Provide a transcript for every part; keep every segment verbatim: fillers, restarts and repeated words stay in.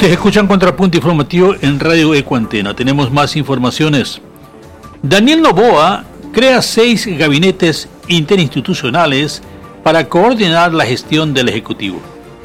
Ustedes escuchan Contrapunto Informativo en Radio Ecuantena. Tenemos más informaciones. Daniel Noboa crea seis gabinetes interinstitucionales para coordinar la gestión del Ejecutivo.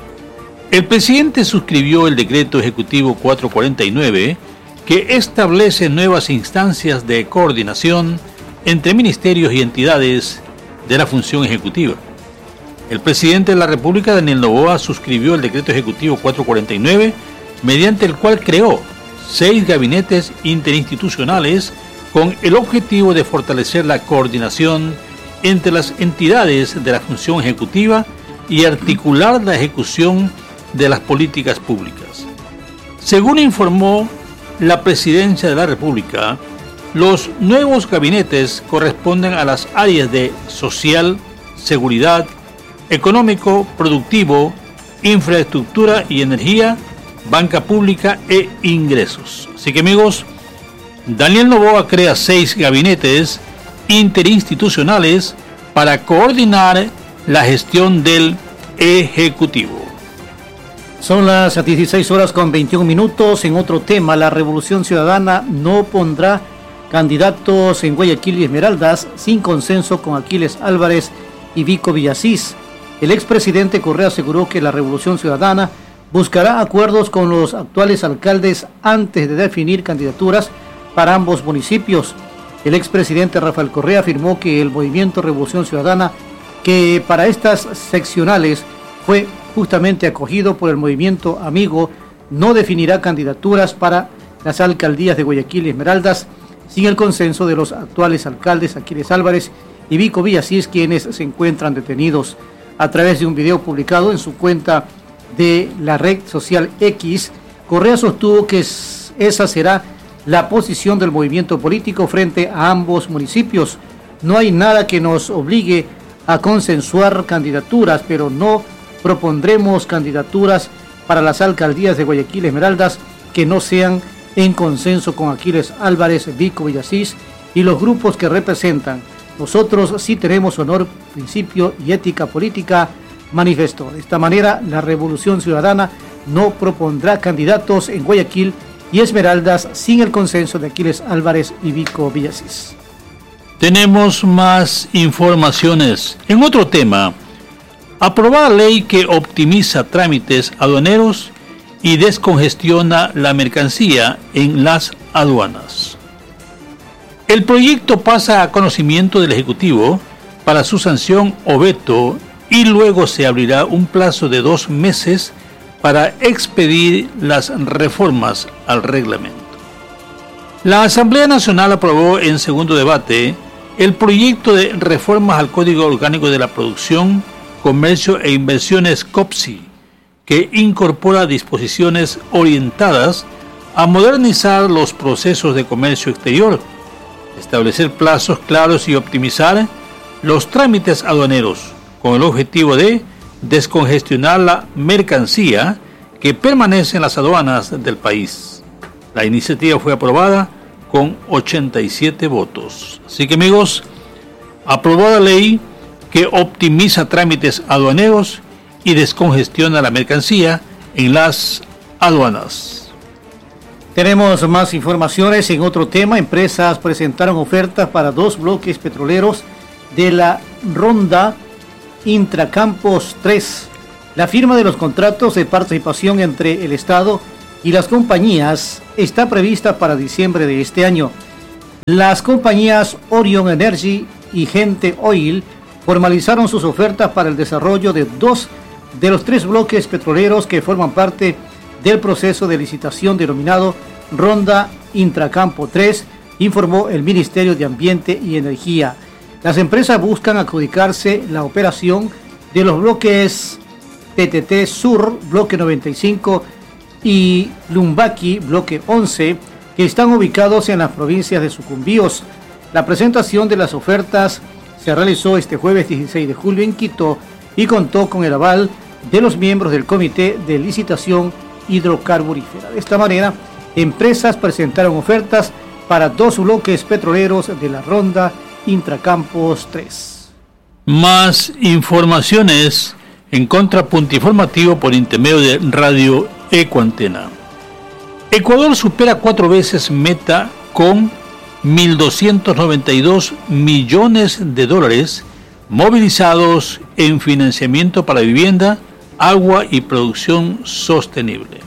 El presidente suscribió el decreto ejecutivo cuatrocientos cuarenta y nueve que establece nuevas instancias de coordinación entre ministerios y entidades de la función ejecutiva. El presidente de la República, Daniel Noboa, suscribió el decreto ejecutivo cuatrocientos cuarenta y nueve, mediante el cual creó seis gabinetes interinstitucionales con el objetivo de fortalecer la coordinación entre las entidades de la función ejecutiva y articular la ejecución de las políticas públicas. Según informó la Presidencia de la República, los nuevos gabinetes corresponden a las áreas de social, seguridad, económico, productivo, infraestructura y energía, banca pública e ingresos. Así que, amigos, Daniel Noboa crea seis gabinetes interinstitucionales para coordinar la gestión del Ejecutivo. Son las dieciséis horas con veintiún minutos. En otro tema, la Revolución Ciudadana no pondrá candidatos en Guayaquil y Esmeraldas sin consenso con Aquiles Álvarez y Vico Villasís. El expresidente Correa aseguró que la Revolución Ciudadana buscará acuerdos con los actuales alcaldes antes de definir candidaturas para ambos municipios. El expresidente Rafael Correa afirmó que el movimiento Revolución Ciudadana, que para estas seccionales fue justamente acogido por el movimiento amigo, no definirá candidaturas para las alcaldías de Guayaquil y Esmeraldas sin el consenso de los actuales alcaldes Aquiles Álvarez y Vico Villasís, quienes se encuentran detenidos. A través de un video publicado en su cuenta de la red social X, Correa sostuvo que esa será la posición del movimiento político frente a ambos municipios. No hay nada que nos obligue a consensuar candidaturas, pero no propondremos candidaturas para las alcaldías de Guayaquil y Esmeraldas que no sean en consenso con Aquiles Álvarez, Vico Villasís y los grupos que representan. Nosotros sí tenemos honor, principio y ética política, manifestó. De esta manera, la Revolución Ciudadana no propondrá candidatos en Guayaquil y Esmeraldas sin el consenso de Aquiles Álvarez y Vico Villasís. Tenemos más informaciones. En otro tema, aprobada ley que optimiza trámites aduaneros y descongestiona la mercancía en las aduanas. El proyecto pasa a conocimiento del Ejecutivo para su sanción o veto y luego se abrirá un plazo de dos meses para expedir las reformas al reglamento. La Asamblea Nacional aprobó en segundo debate el proyecto de reformas al Código Orgánico de la Producción, Comercio e Inversiones COPSI, que incorpora disposiciones orientadas a modernizar los procesos de comercio exterior, establecer plazos claros y optimizar los trámites aduaneros con el objetivo de descongestionar la mercancía que permanece en las aduanas del país. La iniciativa fue aprobada con ochenta y siete votos. Así que, amigos, aprobada ley que optimiza trámites aduaneros y descongestiona la mercancía en las aduanas. Tenemos más informaciones en otro tema. Empresas presentaron ofertas para dos bloques petroleros de la Ronda Intracampos tres. La firma de los contratos de participación entre el Estado y las compañías está prevista para diciembre de este año. Las compañías Orion Energy y Gente Oil formalizaron sus ofertas para el desarrollo de dos de los tres bloques petroleros que forman parte del proceso de licitación denominado Ronda Intracampo tres, informó el Ministerio de Ambiente y Energía. Las empresas buscan adjudicarse la operación de los bloques T T T Sur, bloque noventa y cinco, y Lumbaki, bloque once, que están ubicados en las provincias de Sucumbíos. La presentación de las ofertas se realizó este jueves dieciséis de julio en Quito y contó con el aval de los miembros del Comité de Licitación Hidrocarburífera. De esta manera, empresas presentaron ofertas para dos bloques petroleros de la Ronda Intracampos tres. Más informaciones en Contrapunto Informativo por intermedio de Radio Ecuantena. Ecuador supera cuatro veces meta con mil doscientos noventa y dos millones de dólares movilizados en financiamiento para vivienda, agua y producción sostenible.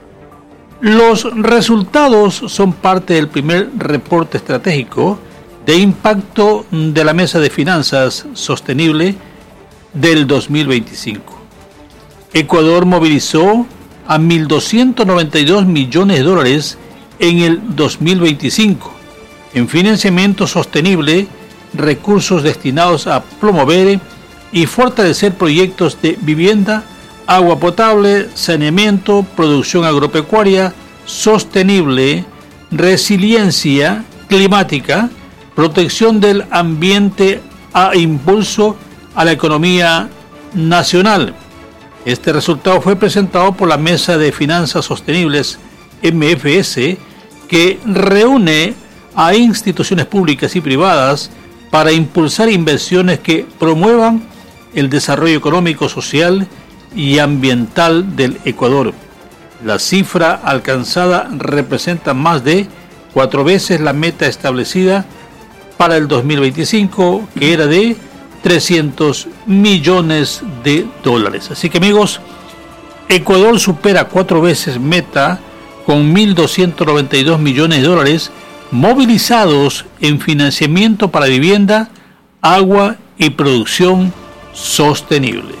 Los resultados son parte del primer reporte estratégico de impacto de la Mesa de Finanzas Sostenible del dos mil veinticinco. Ecuador movilizó a mil doscientos noventa y dos millones de dólares en el dos mil veinticinco en financiamiento sostenible, recursos destinados a promover y fortalecer proyectos de vivienda, agua potable, saneamiento, producción agropecuaria sostenible, resiliencia climática, protección del ambiente a impulso a la economía nacional. Este resultado fue presentado por la Mesa de Finanzas Sostenibles M F S, que reúne a instituciones públicas y privadas para impulsar inversiones que promuevan el desarrollo económico, social y ambiental del Ecuador. La cifra alcanzada representa más de cuatro veces la meta establecida para el dos mil veinticinco, que era de trescientos millones de dólares. Así que, amigos, Ecuador supera cuatro veces meta con mil doscientos noventa y dos millones de dólares movilizados en financiamiento para vivienda, agua y producción sostenible.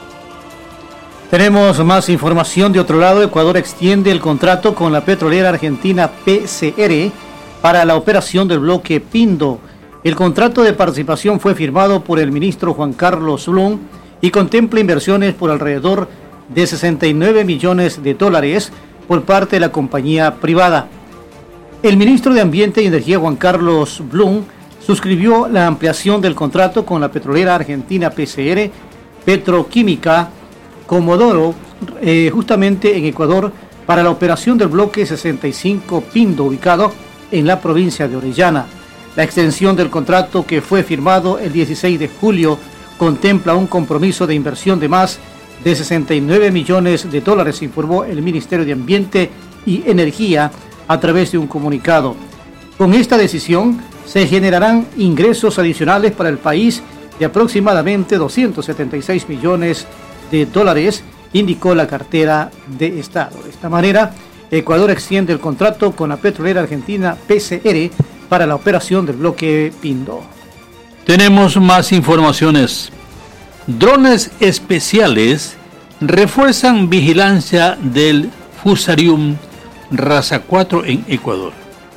Tenemos más información de otro lado. Ecuador extiende el contrato con la petrolera argentina P C R para la operación del bloque Pindo. El contrato de participación fue firmado por el ministro Juan Carlos Blum y contempla inversiones por alrededor de sesenta y nueve millones de dólares por parte de la compañía privada. El ministro de Ambiente y Energía Juan Carlos Blum suscribió la ampliación del contrato con la petrolera argentina P C R Petroquímica Comodoro, eh, justamente en Ecuador, para la operación del bloque sesenta y cinco Pindo, ubicado en la provincia de Orellana. La extensión del contrato, que fue firmado el dieciséis de julio, contempla un compromiso de inversión de más de sesenta y nueve millones de dólares, informó el Ministerio de Ambiente y Energía a través de un comunicado. Con esta decisión se generarán ingresos adicionales para el país de aproximadamente doscientos setenta y seis millones de dólares, indicó la cartera de Estado. De esta manera, Ecuador extiende el contrato con la petrolera argentina P C R para la operación del bloque Pindo. Tenemos más informaciones. Drones especiales refuerzan vigilancia del Fusarium Raza cuatro en Ecuador.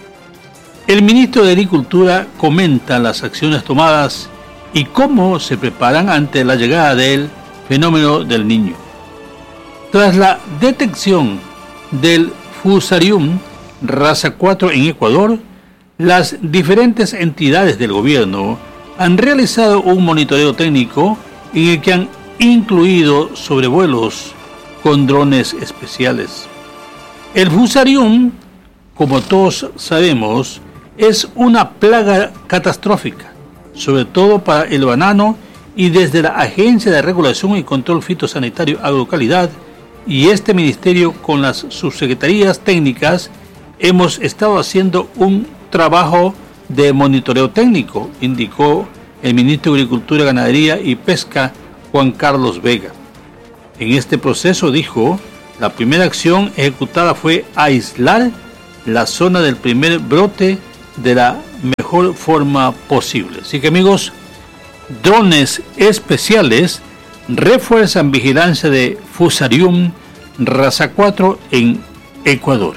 El ministro de Agricultura comenta las acciones tomadas y cómo se preparan ante la llegada del fenómeno del Niño. Tras la detección del Fusarium Raza cuatro en Ecuador, las diferentes entidades del gobierno han realizado un monitoreo técnico en el que han incluido sobrevuelos con drones especiales. El Fusarium, como todos sabemos, es una plaga catastrófica, sobre todo para el banano, y desde la Agencia de Regulación y Control Fitosanitario Agrocalidad y este ministerio con las subsecretarías técnicas hemos estado haciendo un trabajo de monitoreo técnico, indicó el ministro de Agricultura, Ganadería y Pesca, Juan Carlos Vega. En este proceso, dijo, la primera acción ejecutada fue aislar la zona del primer brote de la mejor forma posible. Así que, amigos, drones especiales refuerzan vigilancia de Fusarium Raza cuatro en Ecuador.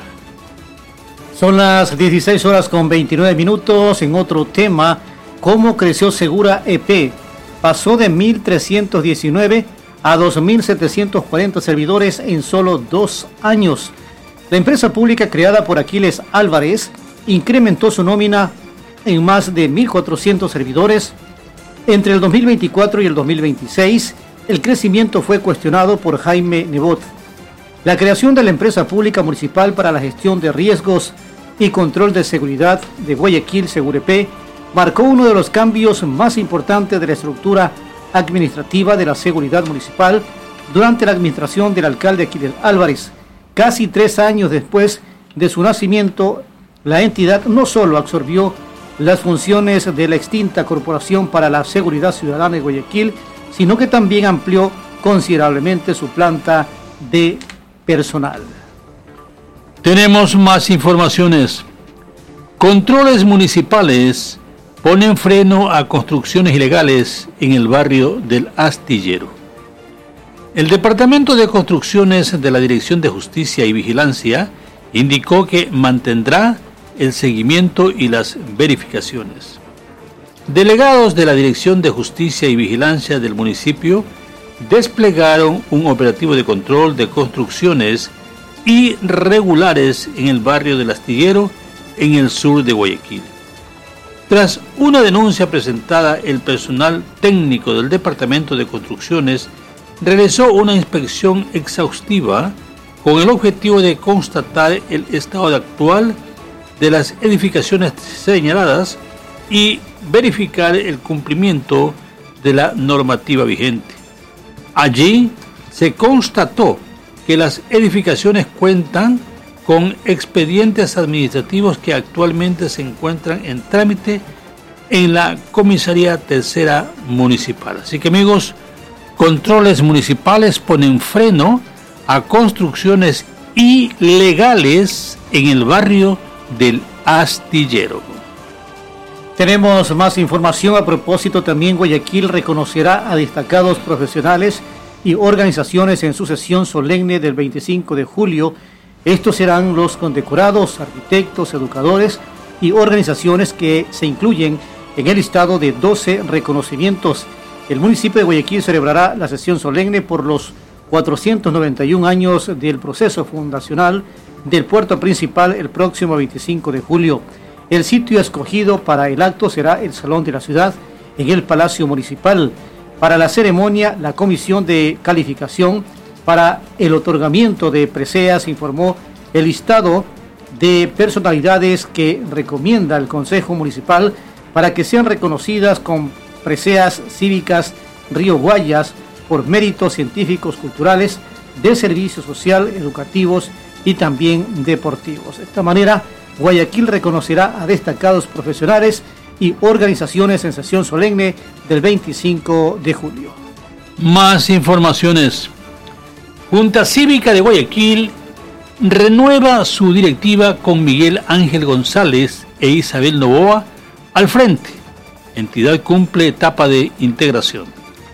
Son las dieciséis horas con veintinueve minutos. En otro tema, ¿cómo creció Segura E P? Pasó de mil trescientos diecinueve a dos mil setecientos cuarenta servidores en solo dos años. La empresa pública creada por Aquiles Álvarez incrementó su nómina en más de mil cuatrocientos servidores. Entre el dos mil veinticuatro y el dos mil veintiséis, el crecimiento fue cuestionado por Jaime Nebot. La creación de la empresa pública municipal para la gestión de riesgos y control de seguridad de Guayaquil, Segurep, marcó uno de los cambios más importantes de la estructura administrativa de la seguridad municipal durante la administración del alcalde Aquiles Álvarez. Casi tres años después de su nacimiento, la entidad no solo absorbió las funciones de la extinta Corporación para la Seguridad Ciudadana de Guayaquil, sino que también amplió considerablemente su planta de personal. Tenemos más informaciones. Controles municipales ponen freno a construcciones ilegales en el barrio del Astillero. El Departamento de Construcciones de la Dirección de Justicia y Vigilancia indicó que mantendrá el seguimiento y las verificaciones. Delegados de la Dirección de Justicia y Vigilancia del municipio desplegaron un operativo de control de construcciones irregulares en el barrio del Astillero, en el sur de Guayaquil. Tras una denuncia presentada, el personal técnico del Departamento de Construcciones realizó una inspección exhaustiva con el objetivo de constatar el estado actual de las edificaciones señaladas y verificar el cumplimiento de la normativa vigente. Allí se constató que las edificaciones cuentan con expedientes administrativos que actualmente se encuentran en trámite en la Comisaría Tercera Municipal. Así que, amigos, controles municipales ponen freno a construcciones ilegales en el barrio del Astillero. Tenemos más información a propósito. También Guayaquil reconocerá a destacados profesionales y organizaciones en su sesión solemne del veinticinco de julio. Estos serán los condecorados, arquitectos, educadores y organizaciones que se incluyen en el listado de doce reconocimientos. El municipio de Guayaquil celebrará la sesión solemne por los cuatrocientos noventa y un años del proceso fundacional del puerto principal el próximo veinticinco de julio. El sitio escogido para el acto será el Salón de la Ciudad, en el Palacio Municipal. Para la ceremonia, la Comisión de Calificación para el otorgamiento de preseas informó el listado de personalidades que recomienda el Consejo Municipal para que sean reconocidas con preseas cívicas Río Guayas por méritos científicos, culturales, de servicio social, educativos y también deportivos. De esta manera, Guayaquil reconocerá a destacados profesionales y organizaciones en sesión solemne del veinticinco de julio. Más informaciones. Junta Cívica de Guayaquil renueva su directiva con Miguel Ángel González e Isabel Novoa al frente. Entidad cumple etapa de integración.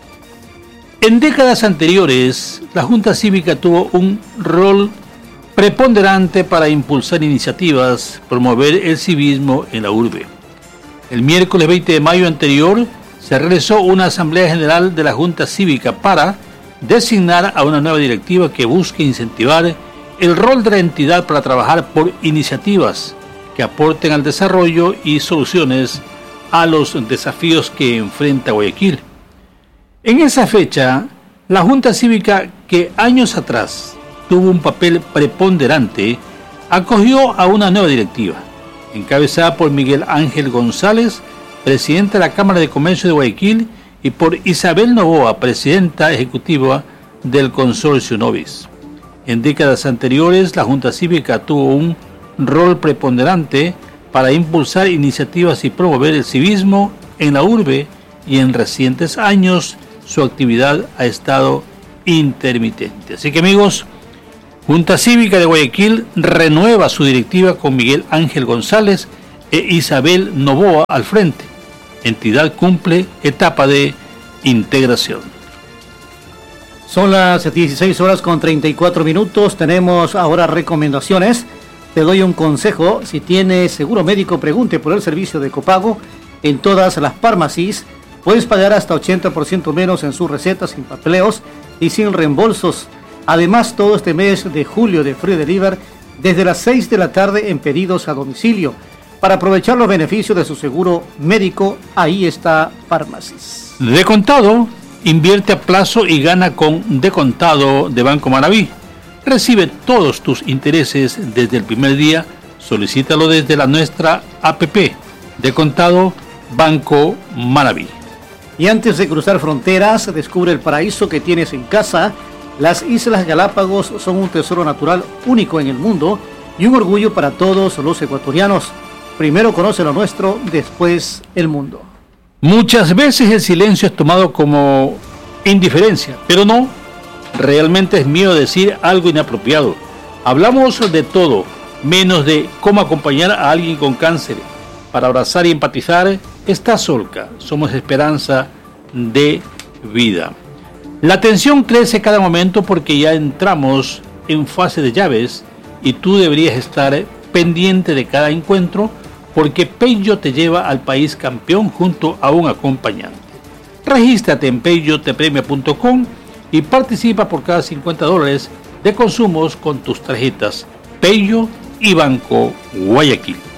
En décadas anteriores, la Junta Cívica tuvo un rol preponderante para impulsar iniciativas, promover el civismo en la urbe. El miércoles veinte de mayo anterior se realizó una asamblea general de la Junta Cívica para designar a una nueva directiva que busque incentivar el rol de la entidad para trabajar por iniciativas que aporten al desarrollo y soluciones a los desafíos que enfrenta Guayaquil. En esa fecha, la Junta Cívica, que años atrás tuvo un papel preponderante, acogió a una nueva directiva, encabezada por Miguel Ángel González, presidente de la Cámara de Comercio de Guayaquil, y por Isabel Novoa, presidenta ejecutiva del Consorcio Novis. En décadas anteriores, la Junta Cívica tuvo un rol preponderante para impulsar iniciativas y promover el civismo en la urbe, y en recientes años su actividad ha estado intermitente. Así que, amigos, Junta Cívica de Guayaquil renueva su directiva con Miguel Ángel González e Isabel Novoa al frente. Entidad cumple etapa de integración. Son las dieciséis horas con treinta y cuatro minutos. Tenemos ahora recomendaciones. Te doy un consejo. Si tienes seguro médico, pregunte por el servicio de copago en todas las farmacias. Puedes pagar hasta ochenta por ciento menos en sus recetas, sin papeleos y sin reembolsos. Además, todo este mes de julio de Free Deliver, desde las seis de la tarde en pedidos a domicilio. Para aprovechar los beneficios de su seguro médico, ahí está Farmacis. De contado, invierte a plazo y gana con De Contado de Banco Manaví. Recibe todos tus intereses desde el primer día. Solicítalo desde la nuestra app. De Contado Banco Manaví. Y antes de cruzar fronteras, descubre el paraíso que tienes en casa. Las Islas Galápagos son un tesoro natural único en el mundo, y un orgullo para todos los ecuatorianos. Primero conoce lo nuestro, después el mundo. Muchas veces el silencio es tomado como indiferencia, pero no, realmente es miedo decir algo inapropiado. Hablamos de todo, menos de cómo acompañar a alguien con cáncer. Para abrazar y empatizar está Solca, somos esperanza de vida. La tensión crece cada momento porque ya entramos en fase de llaves y tú deberías estar pendiente de cada encuentro porque Peyo te lleva al país campeón junto a un acompañante. Regístrate en peyotepremia punto com y participa por cada cincuenta dólares de consumos con tus tarjetas Peyo y Banco Guayaquil.